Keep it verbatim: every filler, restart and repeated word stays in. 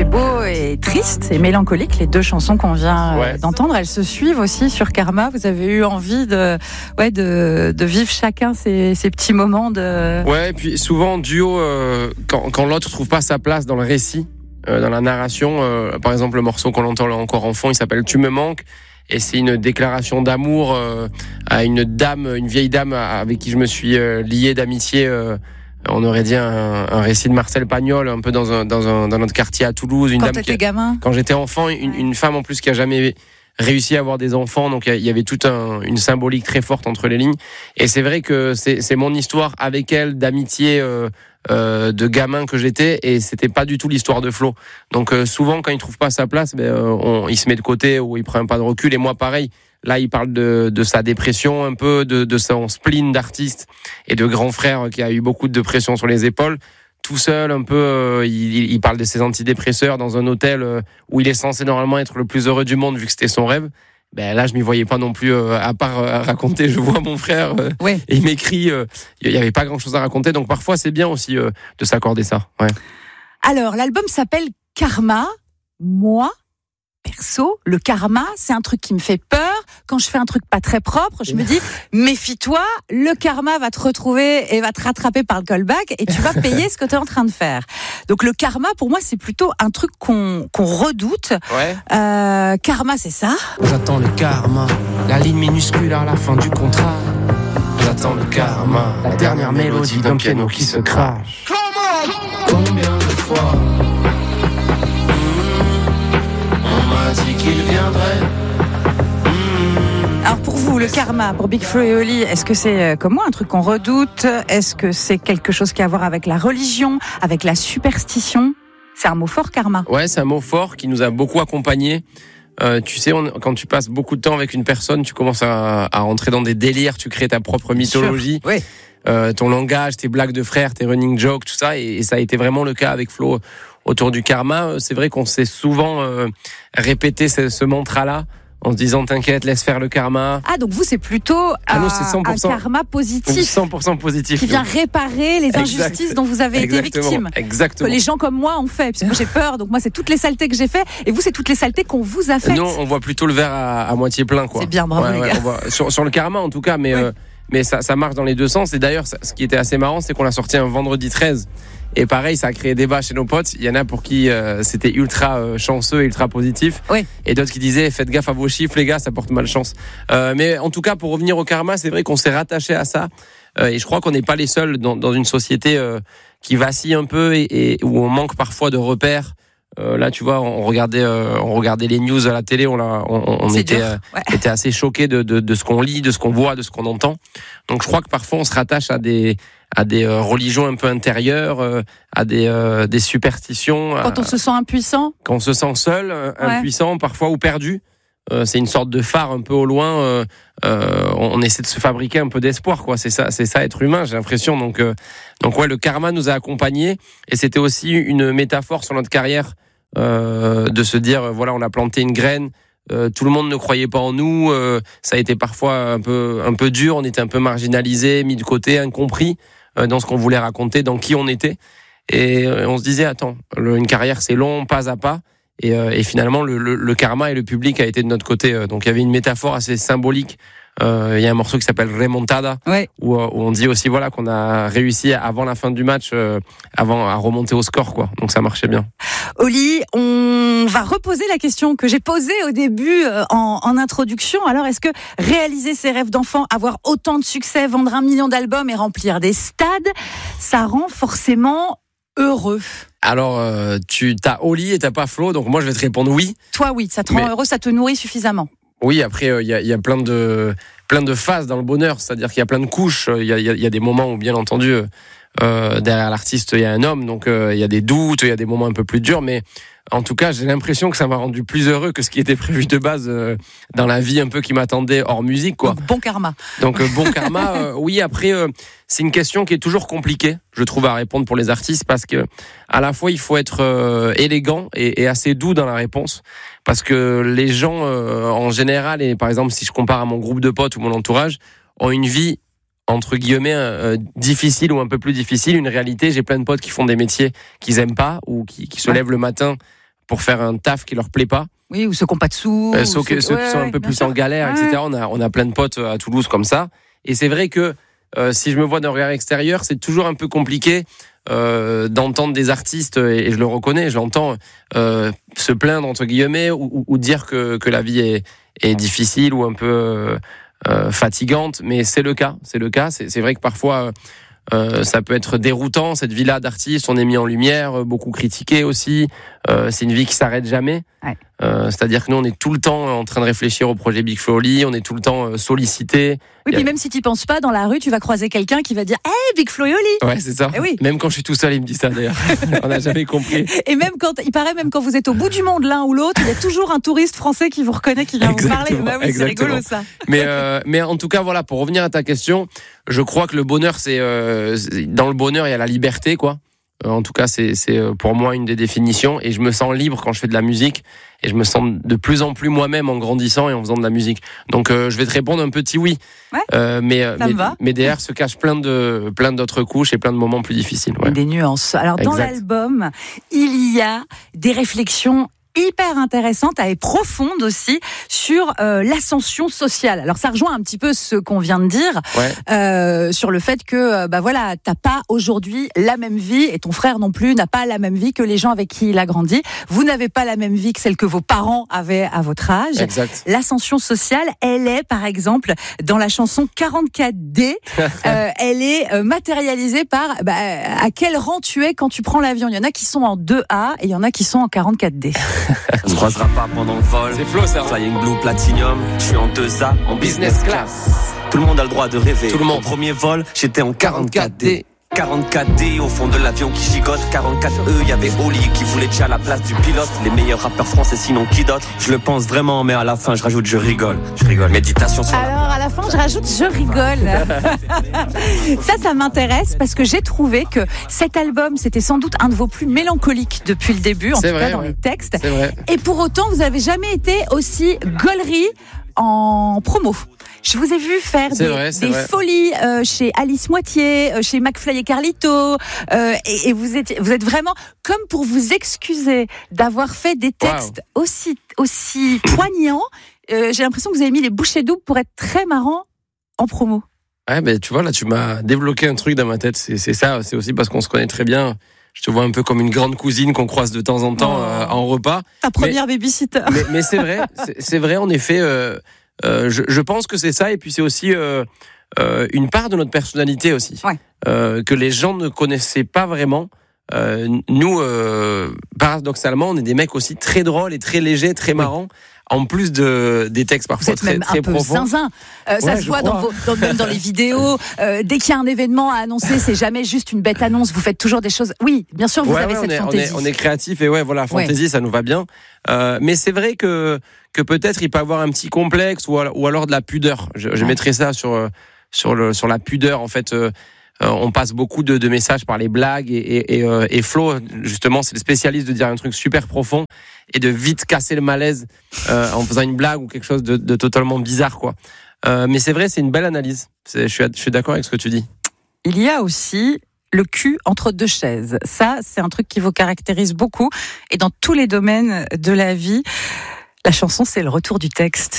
c'est beau et triste et mélancolique. Les deux chansons qu'on vient ouais. d'entendre, elles se suivent aussi sur Karma. Vous avez eu envie de, ouais, de, de vivre chacun ces, ces petits moments de. Ouais, et puis souvent en duo, euh, quand, quand l'autre trouve pas sa place dans le récit, euh, dans la narration, euh, par exemple le morceau qu'on entend là encore en fond, il s'appelle Tu me manques. Et c'est une déclaration d'amour euh, à une dame, une vieille dame avec qui je me suis euh, lié d'amitié. Euh, on aurait dit un, un récit de Marcel Pagnol, un peu dans un, dans un, dans notre quartier à Toulouse. Une quand dame t'étais qui, gamin. Quand j'étais enfant, une, ouais. une femme en plus qui a jamais réussi à avoir des enfants. Donc il y avait toute un, une symbolique très forte entre les lignes. Et c'est vrai que c'est, c'est mon histoire avec elle d'amitié. Euh, Euh, de gamin que j'étais, et c'était pas du tout l'histoire de Flo. Donc euh, souvent quand il trouve pas sa place, ben, euh, on, il se met de côté ou il prend un pas de recul. Et moi pareil, là il parle de, de sa dépression un peu, de, de son spleen d'artiste et de grand frère qui a eu beaucoup de pression sur les épaules. Tout seul un peu, euh, il, il parle de ses antidépresseurs dans un hôtel euh, où il est censé normalement être le plus heureux du monde vu que c'était son rêve. Ben là, je m'y voyais pas non plus, euh, à part euh, raconter. Je vois mon frère, euh, ouais. et il m'écrit. Euh, il y avait pas grand chose à raconter, donc parfois c'est bien aussi euh, de s'accorder ça. Ouais. Alors, l'album s'appelle Karma. Moi, perso, le karma, c'est un truc qui me fait peur. Quand je fais un truc pas très propre, je me dis, méfie-toi, le karma va te retrouver et va te rattraper par le callback et tu vas payer ce que tu es en train de faire. Donc le karma, pour moi, c'est plutôt un truc qu'on, qu'on redoute. Ouais. Euh, karma, c'est ça. J'attends le karma, la ligne minuscule à la fin du contrat. J'attends le karma, la dernière mélodie d'un piano qui se crache. Combien de fois dit qu'il viendrait. Alors pour vous, le karma, pour Big Flo et Oli, est-ce que c'est comme moi un truc qu'on redoute ? Est-ce que c'est quelque chose qui a à voir avec la religion, avec la superstition ? C'est un mot fort, karma. Ouais, c'est un mot fort qui nous a beaucoup accompagnés. Euh, tu sais, on, quand tu passes beaucoup de temps avec une personne, tu commences à, à rentrer dans des délires, tu crées ta propre mythologie. Oui. Euh, ton langage, tes blagues de frères, tes running jokes, tout ça, et, et ça a été vraiment le cas avec Flo autour du karma. C'est vrai qu'on s'est souvent euh, répété ce, ce mantra-là en se disant t'inquiète, laisse faire le karma. Ah, donc vous, c'est plutôt ah non, c'est cent pour cent, un karma positif. cent pour cent positif. Qui vient réparer les injustices exact. Dont vous avez Exactement. été victime. Exactement. Que les gens comme moi ont fait. Parce que moi, j'ai peur, donc moi, c'est toutes les saletés que j'ai fait. Et vous, c'est toutes les saletés qu'on vous a faites. Non, on voit plutôt le verre à, à moitié plein, quoi. C'est bien, bravo, ouais, les ouais, gars. on voit, sur, sur le karma, en tout cas, mais... Oui. Euh, Mais ça, ça marche dans les deux sens. Et d'ailleurs, ça, ce qui était assez marrant, c'est qu'on l'a sorti un vendredi treize. Et pareil, ça a créé débat chez nos potes. Il y en a pour qui euh, c'était ultra euh, chanceux et ultra positif. Oui. Et d'autres qui disaient, faites gaffe à vos chiffres, les gars, ça porte malchance. Euh, mais en tout cas, pour revenir au karma, c'est vrai qu'on s'est rattaché à ça. Euh, et je crois qu'on n'est pas les seuls dans, dans une société euh, qui vacille un peu et, et où on manque parfois de repères. Euh, là, tu vois, on regardait, euh, on regardait les news à la télé, on, l'a, on, on était, euh, ouais. était assez choqués de, de, de ce qu'on lit, de ce qu'on voit, de ce qu'on entend. Donc, je crois que parfois, on se rattache à des, à des euh, religions un peu intérieures, euh, à des, euh, des superstitions. Quand à, on se sent impuissant. Quand on se sent seul, euh, ouais. impuissant, parfois ou perdu. Euh, c'est une sorte de phare un peu au loin. Euh, euh, on essaie de se fabriquer un peu d'espoir, quoi. C'est ça, c'est ça être humain, j'ai l'impression. Donc, euh, donc ouais, le karma nous a accompagnés et c'était aussi une métaphore sur notre carrière. Euh, de se dire voilà, on a planté une graine, euh, tout le monde ne croyait pas en nous, euh, ça a été parfois un peu un peu dur, on était un peu marginalisés, mis de côté, incompris euh, dans ce qu'on voulait raconter, dans qui on était, et euh, on se disait attends, le, une carrière c'est long, pas à pas, et, euh, et finalement le, le, le karma et le public a été de notre côté, euh, donc il y avait une métaphore assez symbolique. Euh, il y a un morceau qui s'appelle Remontada, ouais. où, où on dit aussi voilà qu'on a réussi avant la fin du match, euh, avant à remonter au score, quoi. Donc ça marchait bien. Oli, on va reposer la question que j'ai posée au début euh, en, en introduction. Alors, est-ce que réaliser ses rêves d'enfant, avoir autant de succès, vendre un million d'albums et remplir des stades, ça rend forcément heureux? Alors, euh, tu t'as Oli et t'as pas Flo, donc moi je vais te répondre oui. Toi, oui, ça te rend Mais... heureux, ça te nourrit suffisamment. Oui, après, il euh, y, a, y a plein de, plein de phases dans le bonheur, c'est-à-dire qu'il y a plein de couches. Il y a, y, a, y a des moments où, bien entendu, euh, derrière l'artiste, il y a un homme, donc il euh, y a des doutes, il y a des moments un peu plus durs, mais en tout cas, j'ai l'impression que ça m'a rendu plus heureux que ce qui était prévu de base euh, dans la vie un peu qui m'attendait hors musique, quoi. Donc, bon karma. Donc, euh, bon karma, euh, oui, après, euh, c'est une question qui est toujours compliquée, je trouve, à répondre pour les artistes, parce que à la fois, il faut être euh, élégant et, et assez doux dans la réponse, parce que les gens, euh, en général, et par exemple, si je compare à mon groupe de potes ou mon entourage, ont une vie entre guillemets euh, difficile ou un peu plus difficile, une réalité. J'ai plein de potes qui font des métiers qu'ils aiment pas ou qui, qui se ouais. lèvent le matin pour faire un taf qui leur plaît pas. Oui, ou ceux qui n'ont pas de sous. Euh, ceux, que, ceux, ceux ouais, qui sont un peu plus en galère, ouais. et cetera. On a, on a plein de potes à Toulouse comme ça. Et c'est vrai que euh, si je me vois d'un regard extérieur, c'est toujours un peu compliqué euh, d'entendre des artistes, et, et je le reconnais, je l'entends, euh, se plaindre, entre guillemets, ou, ou, ou dire que, que la vie est, est difficile ou un peu euh, euh, fatigante. Mais c'est le cas. C'est le cas. C'est, c'est vrai que parfois... Euh, ça peut être déroutant, cette vie-là d'artiste, on est mis en lumière, beaucoup critiqué aussi. Euh, c'est une vie qui s'arrête jamais. Ouais. Euh, c'est-à-dire que nous, on est tout le temps en train de réfléchir au projet Big Flo Oli, on est tout le temps euh, sollicité. Oui, puis a... même si tu penses pas, dans la rue, tu vas croiser quelqu'un qui va dire « Hey, Big Flo Oli !» Ouais, c'est ça. Oui. Même quand je suis tout seul, il me dit ça d'ailleurs. On n'a jamais compris. Et même quand, il paraît, même quand vous êtes au bout du monde l'un ou l'autre, il y a toujours un touriste français qui vous reconnaît, qui vient exactement, vous parler. Bah oui, exactement. C'est rigolo ça. Mais, euh, mais en tout cas, voilà, pour revenir à ta question, je crois que le bonheur, c'est, euh, c'est dans le bonheur, il y a la liberté, quoi. Euh, en tout cas, c'est, c'est pour moi une des définitions. Et je me sens libre quand je fais de la musique. Et je me sens de plus en plus moi-même en grandissant et en faisant de la musique. Donc, euh, je vais te répondre un petit oui. Ouais, euh, mais, ça mais, me va. mais derrière se cachent plein de, plein d'autres couches et plein de moments plus difficiles. Ouais. Des nuances. Alors, dans exact. l'album, il y a des réflexions hyper intéressante et profonde aussi sur euh, l'ascension sociale. Alors ça rejoint un petit peu ce qu'on vient de dire ouais. euh, sur le fait que euh, bah voilà, t'as pas aujourd'hui la même vie et ton frère non plus n'a pas la même vie que les gens avec qui il a grandi. Vous n'avez pas la même vie que celle que vos parents avaient à votre âge. Exact. L'ascension sociale, elle est par exemple dans la chanson quarante-quatre D, euh, elle est euh, matérialisée par bah, à quel rang tu es quand tu prends l'avion. Il y en a qui sont en deux A et il y en a qui sont en quarante-quatre D. On ne croisera pas pendant le vol. C'est Flo ça. Flying Blue Platinum, je suis en deux A, en business class. Tout le monde a le droit de rêver. Tout le monde. Au premier vol, j'étais en quarante-quatre D. quarante-quatre D au fond de l'avion qui gigote. quarante-quatre E, il y avait Oli qui voulait déjà la place du pilote. Les meilleurs rappeurs français, sinon qui d'autre? Je le pense vraiment, mais à la fin, je rajoute, je rigole. Je rigole. Méditation sur. Alors à la fin, je rajoute, je rigole. Ça, ça m'intéresse parce que j'ai trouvé que cet album, c'était sans doute un de vos plus mélancoliques depuis le début, en C'est tout vrai, cas dans ouais. les textes. C'est vrai. Et pour autant, vous avez jamais été aussi gaulerie en promo. Je vous ai vu faire c'est des, vrai, des folies euh, chez Alice Moitié, euh, chez McFly et Carlito, euh, et, et vous êtes, vous êtes vraiment comme pour vous excuser d'avoir fait des textes wow. aussi, aussi poignants. Euh, j'ai l'impression que vous avez mis les bouchées doubles pour être très marrant en promo. Ouais, mais tu vois, là, tu m'as débloqué un truc dans ma tête. C'est, c'est ça, c'est aussi parce qu'on se connaît très bien. Je te vois un peu comme une grande cousine qu'on croise de temps en temps oh. euh, en repas. Ta première mais, babysitter. Mais, mais c'est vrai, c'est, c'est vrai, en effet. Euh, euh, je, je pense que c'est ça, et puis c'est aussi euh, euh, une part de notre personnalité aussi, ouais. euh, que les gens ne connaissaient pas vraiment. Euh, nous, euh, paradoxalement, on est des mecs aussi très drôles et très légers, très marrants. Oui. En plus de des textes parfois vous êtes très même très un peu profonds. zinzin. Euh, ça ouais, se voit dans vos, dans, même dans les vidéos. Euh, dès qu'il y a un événement à annoncer, c'est jamais juste une bête annonce. Vous faites toujours des choses. Oui, bien sûr, vous ouais, avez ouais, cette on est, fantaisie. On est, on est créatif et ouais, voilà, fantaisie, ouais. Ça nous va bien. Euh, mais c'est vrai que que peut-être il peut avoir un petit complexe ou alors, ou alors de la pudeur. Je, je ouais. mettrais ça sur sur le sur la pudeur en fait. Euh, Euh, on passe beaucoup de, de messages par les blagues et, et, et, euh, et Flo, justement, c'est le spécialiste de dire un truc super profond et de vite casser le malaise euh, en faisant une blague ou quelque chose de, de totalement bizarre, quoi. Euh, mais c'est vrai, c'est une belle analyse. C'est, je, suis, je suis d'accord avec ce que tu dis. Il y a aussi le cul entre deux chaises. Ça, c'est un truc qui vous caractérise beaucoup et dans tous les domaines de la vie. La chanson, c'est le retour du texte.